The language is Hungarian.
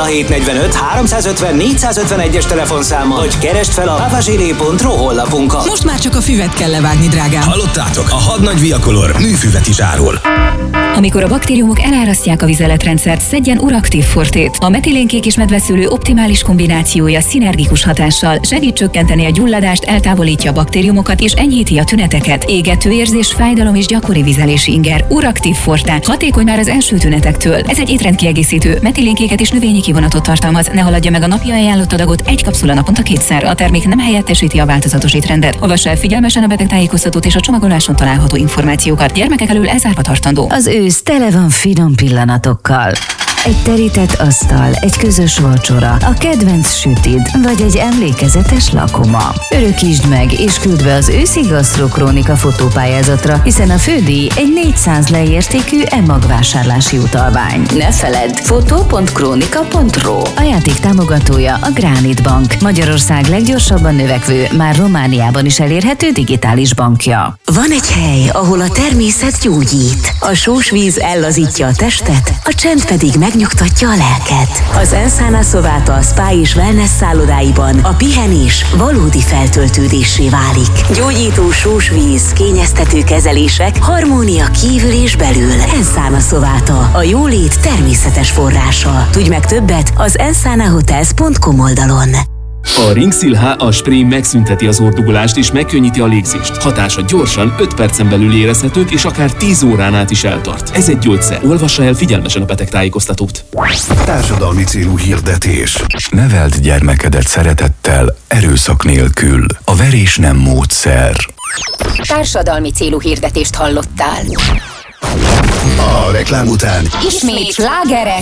0745 350 451-es telefonszámon, vagy keresd fel a papazsiré.ro honlapunkon. Most már csak a füvet kell levágni, drágám. Hallottátok? A hadnagy Viacolor műfüvet is árul. Amikor a baktériumok elárasztják a vizeletrendszert, szedjen Uraktív Fortét. A metilénkék és medveszőlő optimális kombinációja szinergikus hatással segít csökkenteni a gyulladást, eltávolítja a baktériumokat és enyhíti a tüneteket. Égető érzés, fájdalom és gyakori vizelési inger. Uraktív Forte. Hatékony már az első tünetektől. Ez egy étrendkiegészítő, metilénkéket és növényi kivonatot tartalmaz. Ne haladja meg a napi ajánlott adagot, egy kapszula naponta 2-szer. A termék nem helyettesíti a változatos étrendet. Olvassa el figyelmesen a betegtájékoztatót és a csomagoláson található információkat. Gyermekek elől elzárva tartandó. Az ősz tele van finom pillanatokkal. Egy terített asztal, egy közös vacsora, a kedvenc sütid, vagy egy emlékezetes lakoma. Örökítsd meg és küld be az őszi Gasztrokrónika fotópályázatra, hiszen a fődíj egy 400 leértékű e-magvásárlási utalvány. Ne feledd, fotó.kronika.ro. A játék támogatója a Granit Bank, Magyarország leggyorsabban növekvő, már Romániában is elérhető digitális bankja. Van egy hely, ahol a természet gyógyít. A sós víz ellazítja a testet, a csend pedig megnyugtatja a lelket. Az Ensana Sovata Spa és Wellness szállodáiban a pihenés valódi feltöltődéssé válik. Gyógyító sós víz, kényeztető kezelések, harmónia kívül és belül. Ensana Sovata, a jólét természetes forrása. Tudj meg többet az ensanahotels.com oldalon. A Ringsil HA Spray megszünteti az orrdugolást és megkönnyíti a légzést. Hatása gyorsan, 5 percen belül érezhetők és akár 10 órán át is eltart. Ez egy gyógyszer. Olvassa el figyelmesen a betegtájékoztatót. Társadalmi célú hirdetés. Neveld gyermekedet szeretettel, erőszak nélkül. A verés nem módszer. Társadalmi célú hirdetést hallottál. A reklám után ismét slágerek